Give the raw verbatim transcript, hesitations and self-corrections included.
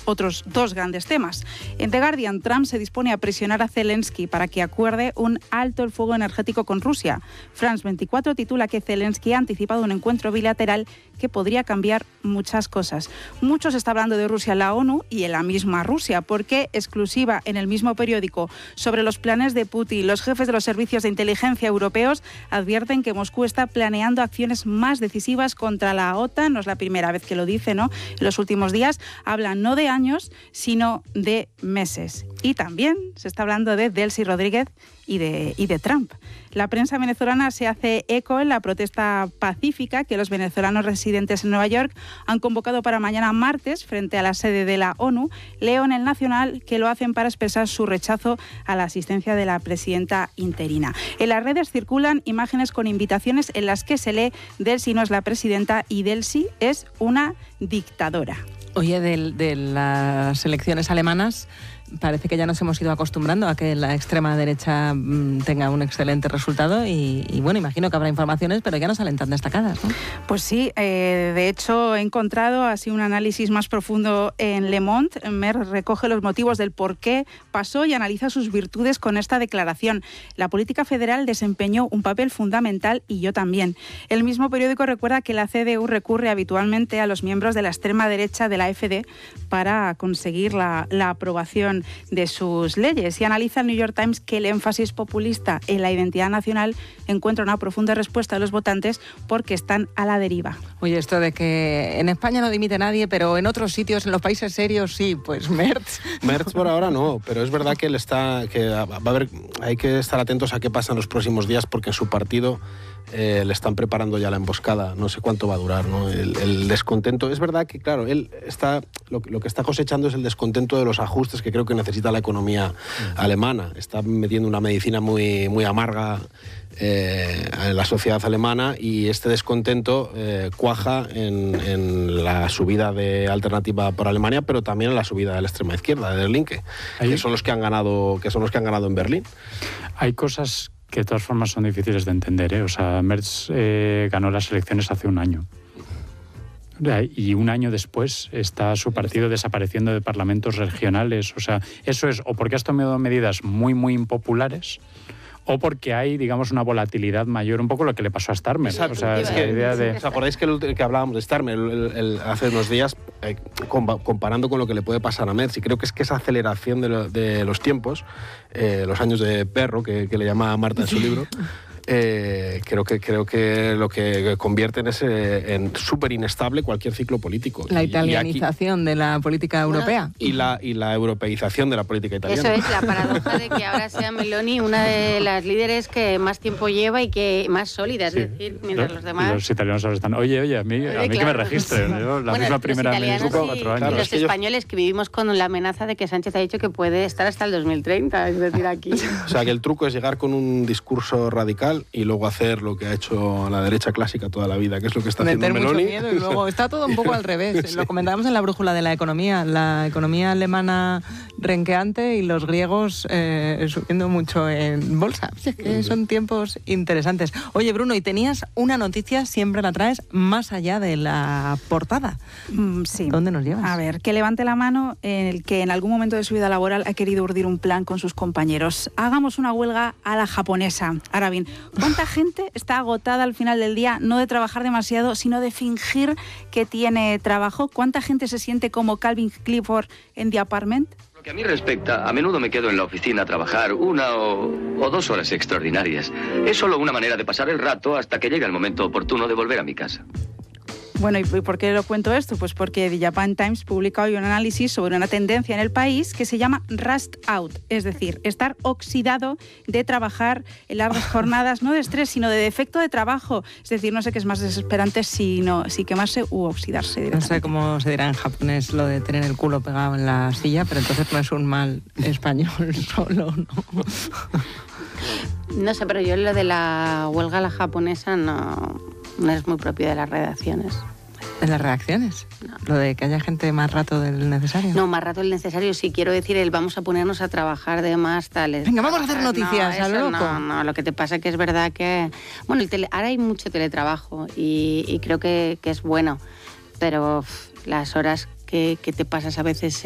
otros dos grandes temas. En The Guardian, Trump se dispone a presionar a Zelensky para que acuerde un alto el fuego energético con Rusia. France veinticuatro titula que Zelensky ha anticipado un encuentro bilateral que podría cambiar muchas cosas. Mucho se está hablando de Rusia en la ONU y en la misma Rusia, porque exclusiva en el mismo periódico sobre los planes de Putin, los jefes de los servicios de inteligencia europeos advierten que Moscú está planeando acciones más decisivas contra la OTAN. No es la primera vez que lo dice, ¿no? En los últimos días hablan no de años, sino de meses. Y también se está hablando de Delcy Rodríguez y de, y de Trump. La prensa venezolana se hace eco en la protesta pacífica que los venezolanos residentes en Nueva York han convocado para mañana martes frente a la sede de la ONU. Leo en El Nacional que lo hacen para expresar su rechazo a la asistencia de la presidenta interina. En las redes circulan imágenes con invitaciones en las que se lee Delcy no es la presidenta y Delcy es una dictadora. Oye, de, de las elecciones alemanas, parece que ya nos hemos ido acostumbrando a que la extrema derecha mmm, tenga un excelente resultado y, y bueno, imagino que habrá informaciones, pero ya no salen tan destacadas, ¿no? Pues sí, eh, de hecho he encontrado así un análisis más profundo en Le Monde. Merz recoge los motivos del por qué pasó y analiza sus virtudes con esta declaración. La política federal desempeñó un papel fundamental y yo también. El mismo periódico recuerda que la C D U recurre habitualmente a los miembros de la extrema derecha de la A F D para conseguir la, la aprobación de sus leyes, y analiza el New York Times que el énfasis populista en la identidad nacional encuentra una profunda respuesta de los votantes porque están a la deriva. Oye, esto de que en España no dimite nadie, pero en otros sitios, en los países serios, sí, pues Merz. Merz por ahora no, pero es verdad que él está, que va a haber, hay que estar atentos a qué pasa en los próximos días porque en su partido Eh, le están preparando ya la emboscada, no sé cuánto va a durar, ¿no? El, el descontento, es verdad que claro, él está, lo, lo que está cosechando es el descontento de los ajustes que creo que necesita la economía uh-huh. alemana, está metiendo una medicina muy, muy amarga eh, en la sociedad alemana y este descontento eh, cuaja en, en la subida de Alternativa por Alemania, pero también en la subida de la extrema izquierda, de Der Linke, que son los que han ganado, que son los que han ganado en Berlín. Hay cosas que de todas formas son difíciles de entender, ¿eh? O sea, Merz eh, ganó las elecciones hace un año. Y un año después está su partido desapareciendo de parlamentos regionales. O sea, eso es o porque has tomado medidas muy, muy impopulares o porque hay, digamos, una volatilidad mayor, un poco lo que le pasó a Starmer. Exacto. O sea, es que, la idea de... ¿Os acordáis que, el, que hablábamos de Starmer el, el, el, hace unos días, eh, comparando con lo que le puede pasar a Merz? Y creo que es que esa aceleración de, lo, de los tiempos, eh, los años de perro, que, que le llama Marta en su libro, Eh, creo que creo que lo que convierte en, ese, en súper inestable cualquier ciclo político. La italianización y aquí, de la política europea. Y la, y la europeización de la política italiana. Eso es la paradoja de que ahora sea Meloni una de las líderes que más tiempo lleva y que más sólida, es sí. decir, mientras los demás... Los italianos ahora están, oye, oye, a mí, a mí claro, que me registren. Yo, la bueno, misma primera ministra, cuatro años. Y los españoles que vivimos con la amenaza de que Sánchez ha dicho que puede estar hasta el dos mil treinta, es decir, aquí... O sea, que el truco es llegar con un discurso radical y luego hacer lo que ha hecho la derecha clásica toda la vida, que es lo que está haciendo Meter Meloni. Mucho miedo y luego está todo un poco al revés. Sí. Lo comentábamos en la brújula de la economía. La economía alemana renqueante y los griegos eh, subiendo mucho en bolsa. Es que son tiempos interesantes. Oye, Bruno, y tenías una noticia, siempre la traes, más allá de la portada. Mm, sí. ¿Dónde nos llevas? A ver, que levante la mano el que en algún momento de su vida laboral ha querido urdir un plan con sus compañeros. Hagamos una huelga a la japonesa. Ahora bien, ¿cuánta gente está agotada al final del día, no de trabajar demasiado, sino de fingir que tiene trabajo? ¿Cuánta gente se siente como Calvin Clifford en The Apartment? Lo que a mí respecta, a menudo me quedo en la oficina a trabajar una o, o dos horas extraordinarias. Es solo una manera de pasar el rato hasta que llegue el momento oportuno de volver a mi casa. Bueno, ¿y por qué lo cuento esto? Pues porque The Japan Times publica hoy un análisis sobre una tendencia en el país que se llama rust out, es decir, estar oxidado de trabajar en largas jornadas, no de estrés, sino de defecto de trabajo. Es decir, no sé qué es más desesperante si, no, si quemarse u oxidarse. No sé cómo se dirá en japonés lo de tener el culo pegado en la silla, pero entonces no es un mal español solo, ¿no? No sé, pero yo lo de la huelga a la japonesa no... no es muy propio de las redacciones. ¿De las redacciones? No. ¿Lo de que haya gente más rato del necesario? No, más rato del necesario. Sí, quiero decir, el vamos a ponernos a trabajar de más tales. Venga, vamos a hacer noticias, no, a lo loco. No, no, lo que te pasa es que es verdad que... Bueno, el tele, ahora hay mucho teletrabajo y, y creo que, que es bueno, pero uf, las horas que, que te pasas a veces